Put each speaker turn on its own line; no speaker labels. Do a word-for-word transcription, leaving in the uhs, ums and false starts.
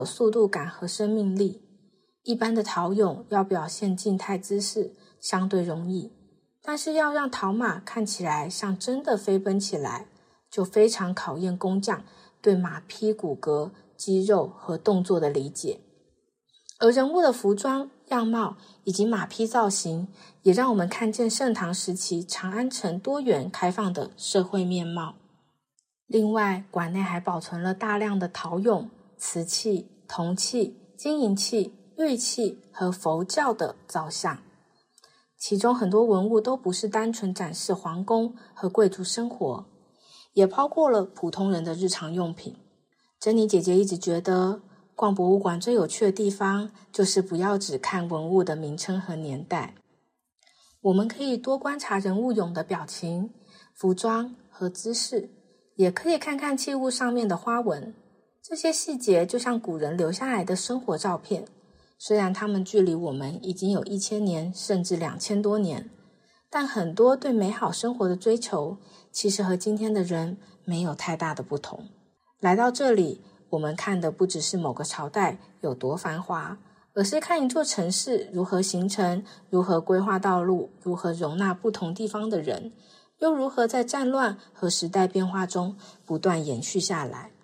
有速度感和生命力。一般的陶俑要表现静态姿势相对容易，但是要让陶马看起来像真的飞奔起来，就非常考验工匠对马匹骨骼、肌肉和动作的理解。而人物的服装、样貌以及马匹造型，也让我们看见盛唐时期长安城多元开放的社会面貌。另外，馆内还保存了大量的陶俑、瓷器、铜器、金银器、玉器和佛教的造像，其中很多文物都不是单纯展示皇宫和贵族生活，也包括了普通人的日常用品。珍妮姐姐一直觉得，逛博物馆最有趣的地方就是不要只看文物的名称和年代，我们可以多观察人物俑的表情、服装和姿势，也可以看看器物上面的花纹。这些细节就像古人留下来的生活照片，虽然他们距离我们已经有一千年甚至两千多年，但很多对美好生活的追求其实和今天的人没有太大的不同。来到这里，我们看的不只是某个朝代有多繁华，而是看一座城市如何形成，如何规划道路，如何容纳不同地方的人，又如何在战乱和时代变化中不断延续下来。